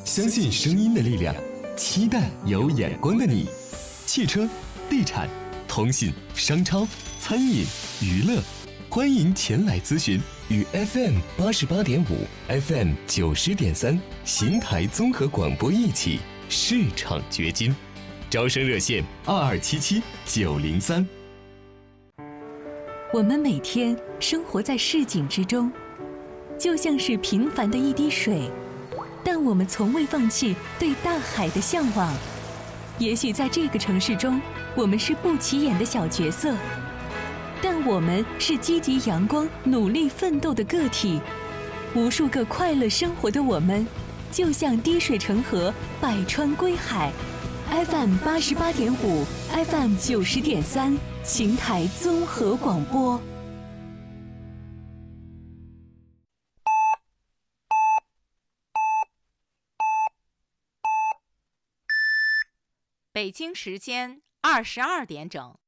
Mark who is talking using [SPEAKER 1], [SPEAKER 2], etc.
[SPEAKER 1] 相信声音的力量，期待有眼光的你。汽车、地产、通信、商超、餐饮、娱乐，欢迎前来咨询。与 FM88.5、FM90.3邢台综合广播一起市场掘金。招生热线2277-903。
[SPEAKER 2] 我们每天生活在市井之中，就像是平凡的一滴水，但我们从未放弃对大海的向往。也许在这个城市中，我们是不起眼的小角色，但我们是积极阳光、努力奋斗的个体。无数个快乐生活的我们，就像滴水成河，百川归海。FM88.5、FM90.3，邢台综合广播。
[SPEAKER 3] 北京时间22点整。